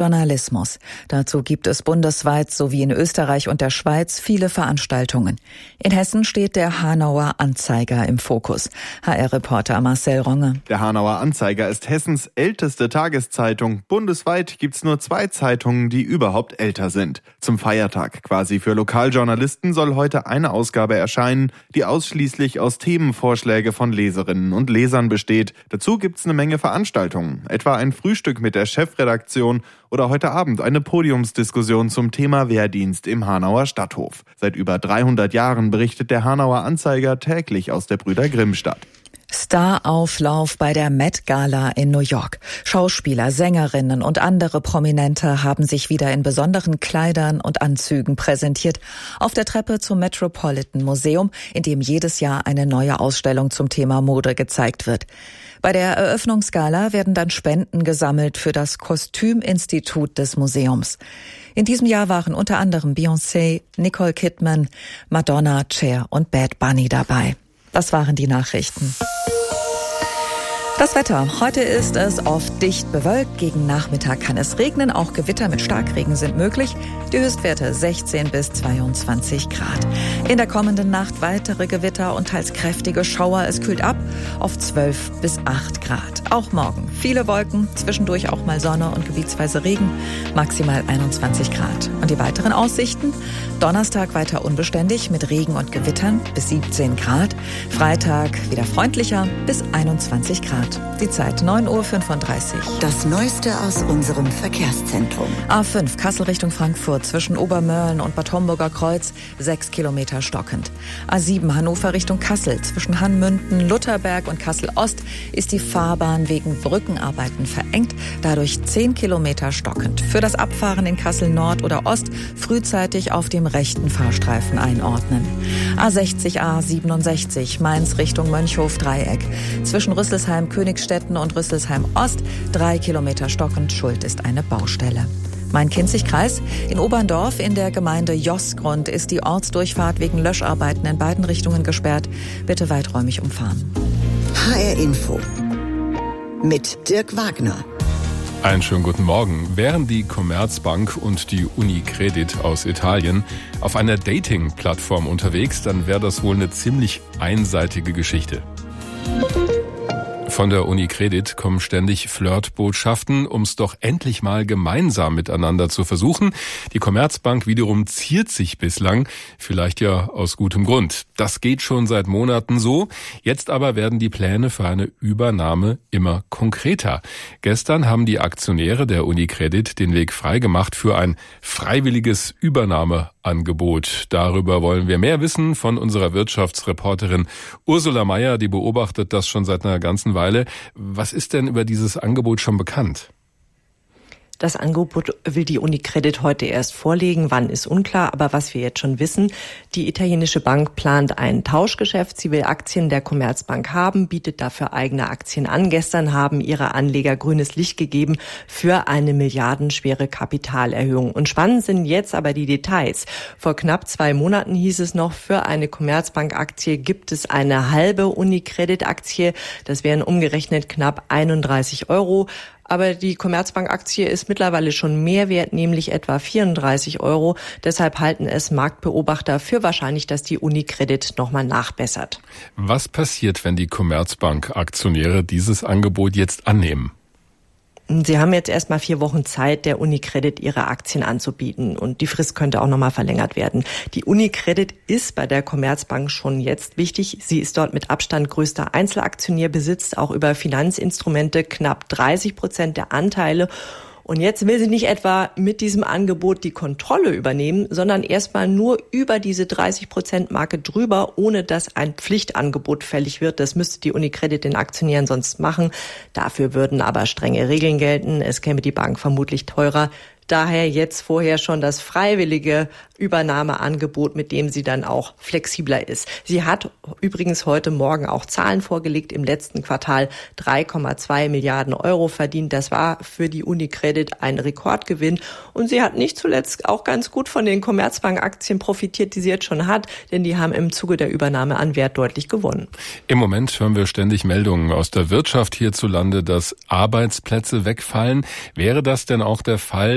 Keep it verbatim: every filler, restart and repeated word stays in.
Journalismus. Dazu gibt es bundesweit sowie in Österreich und der Schweiz viele Veranstaltungen. In Hessen steht der Hanauer Anzeiger im Fokus. H R-Reporter Marcel Ronge. Der Hanauer Anzeiger ist Hessens älteste Tageszeitung. Bundesweit gibt's nur zwei Zeitungen, die überhaupt älter sind. Zum Feiertag quasi für Lokaljournalisten soll heute eine Ausgabe erscheinen, die ausschließlich aus Themenvorschläge von Leserinnen und Lesern besteht. Dazu gibt's eine Menge Veranstaltungen, etwa ein Frühstück mit der Chefredaktion oder heute Abend eine Podiumsdiskussion zum Thema Wehrdienst im Hanauer Stadthof. Seit über dreihundert Jahren berichtet der Hanauer Anzeiger täglich aus der Brüder Grimm-Stadt. Starauflauf bei der Met Gala in New York. Schauspieler, Sängerinnen und andere Prominente haben sich wieder in besonderen Kleidern und Anzügen präsentiert auf der Treppe zum Metropolitan Museum, in dem jedes Jahr eine neue Ausstellung zum Thema Mode gezeigt wird. Bei der Eröffnungsgala werden dann Spenden gesammelt für das Kostüminstitut des Museums. In diesem Jahr waren unter anderem Beyoncé, Nicole Kidman, Madonna, Cher und Bad Bunny dabei. Das waren die Nachrichten. Das Wetter. Heute ist es oft dicht bewölkt. Gegen Nachmittag kann es regnen. Auch Gewitter mit Starkregen sind möglich. Die Höchstwerte sechzehn bis zweiundzwanzig Grad. In der kommenden Nacht weitere Gewitter und teils kräftige Schauer. Es kühlt ab auf zwölf bis acht Grad. Auch morgen viele Wolken, zwischendurch auch mal Sonne und gebietsweise Regen. Maximal einundzwanzig Grad. Und die weiteren Aussichten? Donnerstag weiter unbeständig mit Regen und Gewittern bis siebzehn Grad. Freitag wieder freundlicher bis einundzwanzig Grad. Die Zeit neun Uhr fünfunddreißig. Das Neueste aus unserem Verkehrszentrum. A fünf Kassel Richtung Frankfurt zwischen Obermörlen und Bad Homburger Kreuz sechs Kilometer stockend. A sieben Hannover Richtung Kassel zwischen Hannmünden, Lutherberg und Kassel Ost ist die Fahrbahn wegen Brückenarbeiten verengt, dadurch zehn Kilometer stockend. Für das Abfahren in Kassel Nord oder Ost frühzeitig auf dem rechten Fahrstreifen einordnen. A sechzig A siebenundsechzig Mainz Richtung Mönchhof Dreieck zwischen Rüsselsheim Königstetten und Rüsselsheim Ost, drei Kilometer stockend, Schuld ist eine Baustelle. Main-Kinzig-Kreis. In Oberndorf in der Gemeinde Josgrund ist die Ortsdurchfahrt wegen Löscharbeiten in beiden Richtungen gesperrt. Bitte weiträumig umfahren. H R Info mit Dirk Wagner. Einen schönen guten Morgen. Wären die Commerzbank und die UniCredit aus Italien auf einer Dating-Plattform unterwegs, dann wäre das wohl eine ziemlich einseitige Geschichte. Von der UniCredit kommen ständig Flirtbotschaften, um es doch endlich mal gemeinsam miteinander zu versuchen. Die Commerzbank wiederum ziert sich bislang, vielleicht ja aus gutem Grund. Das geht schon seit Monaten so. Jetzt aber werden die Pläne für eine Übernahme immer konkreter. Gestern haben die Aktionäre der UniCredit den Weg freigemacht für ein freiwilliges Übernahmeangebot. Darüber wollen wir mehr wissen von unserer Wirtschaftsreporterin Ursula Meier. Die beobachtet das schon seit einer ganzen Weile. Was ist denn über dieses Angebot schon bekannt? Das Angebot will die UniCredit heute erst vorlegen. Wann ist unklar, aber was wir jetzt schon wissen, die italienische Bank plant ein Tauschgeschäft. Sie will Aktien der Commerzbank haben, bietet dafür eigene Aktien an. Gestern haben ihre Anleger grünes Licht gegeben für eine milliardenschwere Kapitalerhöhung. Und spannend sind jetzt aber die Details. Vor knapp zwei Monaten hieß es noch, für eine Commerzbank-Aktie gibt es eine halbe UniCredit-Aktie. Das wären umgerechnet knapp einunddreißig Euro. Aber die Commerzbank-Aktie ist mittlerweile schon mehr wert, nämlich etwa vierunddreißig Euro. Deshalb halten es Marktbeobachter für wahrscheinlich, dass die UniCredit nochmal nachbessert. Was passiert, wenn die Commerzbank-Aktionäre dieses Angebot jetzt annehmen? Sie haben jetzt erstmal vier Wochen Zeit, der UniCredit ihre Aktien anzubieten. Und die Frist könnte auch nochmal verlängert werden. Die UniCredit ist bei der Commerzbank schon jetzt wichtig. Sie ist dort mit Abstand größter Einzelaktionär, besitzt auch über Finanzinstrumente knapp dreißig Prozent der Anteile. Und jetzt will sie nicht etwa mit diesem Angebot die Kontrolle übernehmen, sondern erstmal nur über diese dreißig Prozent Marke drüber, ohne dass ein Pflichtangebot fällig wird. Das müsste die UniCredit den Aktionären sonst machen. Dafür würden aber strenge Regeln gelten. Es käme die Bank vermutlich teurer. Daher jetzt vorher schon das freiwillige Übernahmeangebot, mit dem sie dann auch flexibler ist. Sie hat übrigens heute Morgen auch Zahlen vorgelegt. Im letzten Quartal drei Komma zwei Milliarden Euro verdient. Das war für die UniCredit ein Rekordgewinn. Und sie hat nicht zuletzt auch ganz gut von den Commerzbank-Aktien profitiert, die sie jetzt schon hat, denn die haben im Zuge der Übernahme an Wert deutlich gewonnen. Im Moment hören wir ständig Meldungen aus der Wirtschaft hierzulande, dass Arbeitsplätze wegfallen. Wäre das denn auch der Fall,